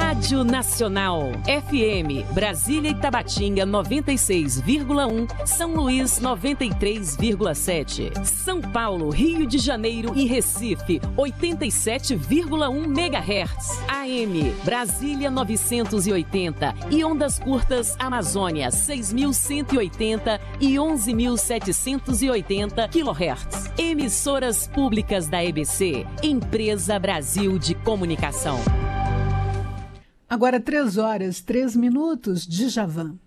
Rádio Nacional, FM, Brasília e Tabatinga 96,1, São Luís 93,7, São Paulo, Rio de Janeiro e Recife 87,1 MHz, AM, Brasília 980 e ondas curtas Amazônia 6.180 e 11.780 kHz. Emissoras públicas da EBC, Empresa Brasil de Comunicação. Agora 3 horas, 3 minutos, Djavan.